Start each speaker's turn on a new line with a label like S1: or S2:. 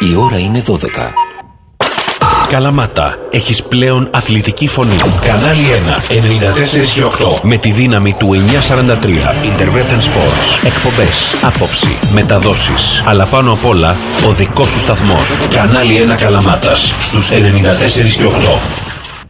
S1: Η ώρα είναι 12.
S2: Καλαμάτα, έχεις πλέον αθλητική φωνή. Κανάλι 1, 94 και 8. Με τη δύναμη του 943. Intervent Sports. Εκπομπές, άποψη, μεταδόσεις. Αλλά πάνω απ' όλα, ο δικός σου σταθμός. Κανάλι 1 Καλαμάτας, στους 94 και 8.